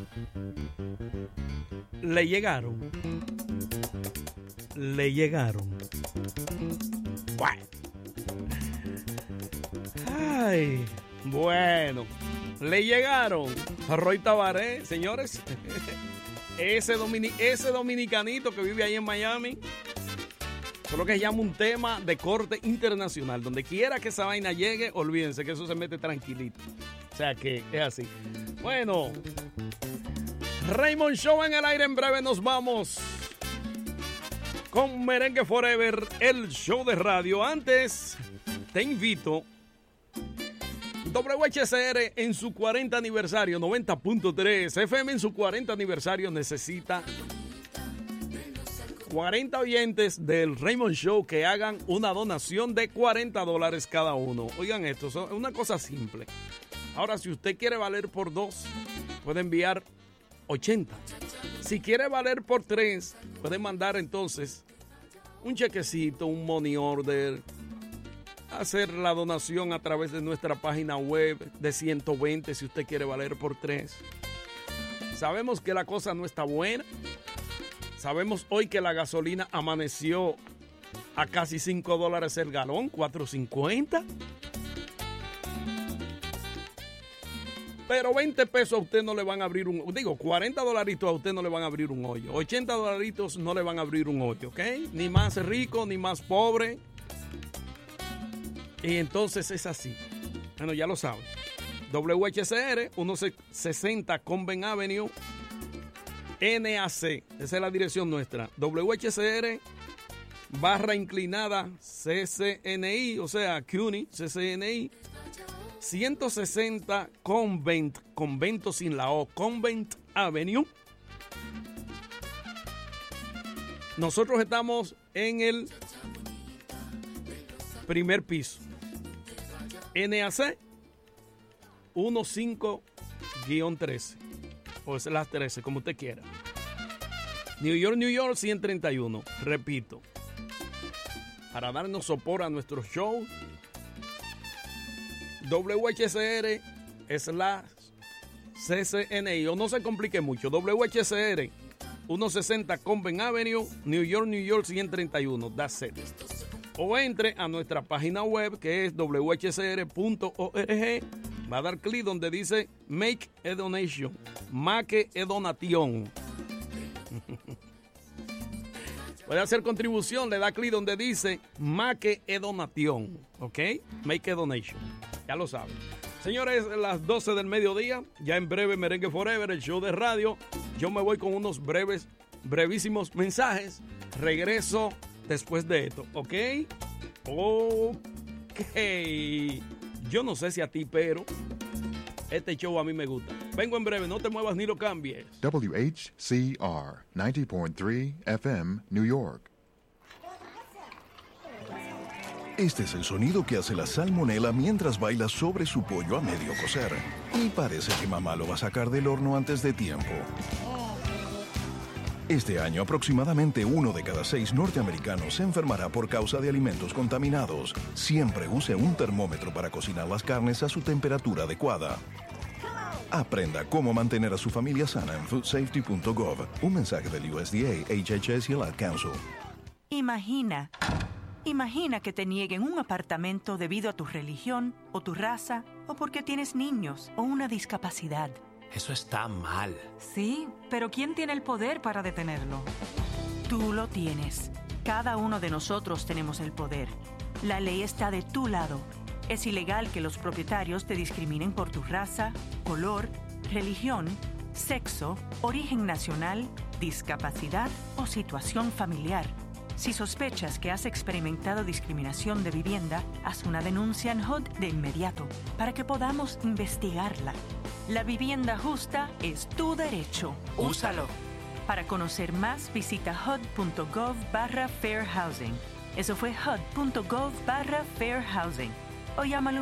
Le llegaron. Le llegaron. Bueno. Ay, bueno. Le llegaron. Roy Tabaré, señores. Ese dominicanito que vive ahí en Miami. Solo que se llama un tema de corte internacional. Donde quiera que esa vaina llegue, olvídense que eso se mete tranquilito. O sea que es así. Bueno, Raymond Show en el aire. En breve nos vamos con Merengue Forever, el show de radio. Antes, te invito. WHCR en su 40 aniversario, 90.3 FM en su 40 aniversario necesita 40 oyentes del Raymond Show que hagan una donación de $40 cada uno. Oigan esto, es una cosa simple. Ahora, si usted quiere valer por 2, puede enviar 80. Si quiere valer por 3, puede mandar entonces un chequecito, un money order, hacer la donación a través de nuestra página web de 120 si usted quiere valer por 3. Sabemos que la cosa no está buena. Sabemos hoy que la gasolina amaneció a casi $5 el galón, 4.50. Pero 20 pesos a usted no le van a abrir un... Digo, $40 a usted no le van a abrir un hoyo. $80 no le van a abrir un hoyo, ¿ok? Ni más rico, ni más pobre. Y entonces es así. Bueno, ya lo saben. WHCR, 160 Convent Avenue, NAC. Esa es la dirección nuestra. WHCR, barra inclinada, CCNI, o sea, CUNY, CCNI, 160 Convent, convento sin la O, Convent Avenue. Nosotros estamos en el primer piso. NAC 15-13 o es las 13, como usted quiera. New York 131. Repito, para darnos soporte a nuestro show, WHCR es la CCNI, o no se complique mucho, WHCR 160 Convent Avenue, New York 131. That's it. O entre a nuestra página web que es whcr.org. Va a dar clic donde dice Make a Donation. Make a Donation. Puede hacer contribución, le da clic donde dice Make a Donation. ¿Ok? Make a Donation. Ya lo saben. Señores, las 12 del mediodía. Ya en breve Merengue Forever, el show de radio. Yo me voy con unos brevísimos mensajes. Regreso después de esto, ¿ok? Ok. Yo no sé si a ti, pero este show a mí me gusta. Vengo en breve, no te muevas ni lo cambies. WHCR 90.3 FM, New York. Este es el sonido que hace la salmonela mientras baila sobre su pollo a medio cocer. Y parece que mamá lo va a sacar del horno antes de tiempo. Este año, aproximadamente 1 de cada 6 norteamericanos se enfermará por causa de alimentos contaminados. Siempre use un termómetro para cocinar las carnes a su temperatura adecuada. Aprenda cómo mantener a su familia sana en foodsafety.gov. Un mensaje del USDA, HHS y el Ad Council. Imagina que te nieguen un apartamento debido a tu religión o tu raza o porque tienes niños o una discapacidad. Eso está mal. Sí, pero ¿quién tiene el poder para detenerlo? Tú lo tienes. Cada uno de nosotros tenemos el poder. La ley está de tu lado. Es ilegal que los propietarios te discriminen por tu raza, color, religión, sexo, origen nacional, discapacidad o situación familiar. Si sospechas que has experimentado discriminación de vivienda, haz una denuncia en HUD de inmediato para que podamos investigarla. La vivienda justa es tu derecho. Úsalo. Para conocer más, visita hud.gov/fair housing. Eso fue hud.gov/fair housing. O llámale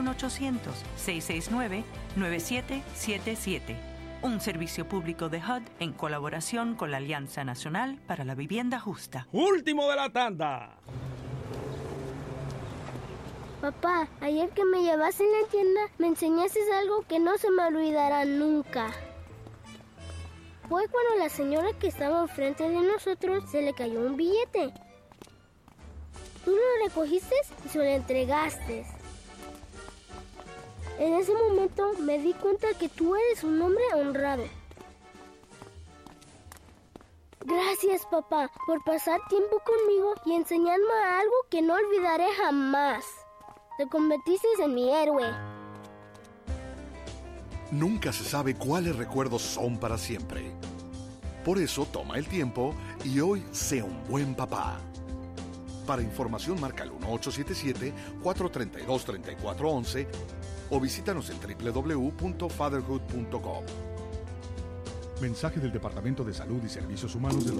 1-800-669-9777. Un servicio público de HUD en colaboración con la Alianza Nacional para la Vivienda Justa. Último de la tanda. Papá, ayer que me llevaste en la tienda, me enseñaste algo que no se me olvidará nunca. Fue cuando la señora que estaba enfrente de nosotros se le cayó un billete. Tú lo recogiste y se lo entregaste. En ese momento me di cuenta que tú eres un hombre honrado. Gracias, papá, por pasar tiempo conmigo y enseñarme algo que no olvidaré jamás. Te convertiste en mi héroe. Nunca se sabe cuáles recuerdos son para siempre. Por eso toma el tiempo y hoy sé un buen papá. Para información marca el 1877-432-3411 o visítanos en www.fatherhood.com. Mensaje del Departamento de Salud y Servicios Humanos de los